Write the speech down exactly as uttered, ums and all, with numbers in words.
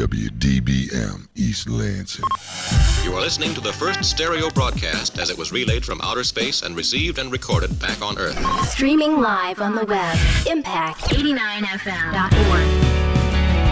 W D B M East Lansing. You are listening to the first stereo broadcast as it was relayed from outer space and received and recorded back on Earth. Streaming live on the web, impact eighty-nine F M dot org.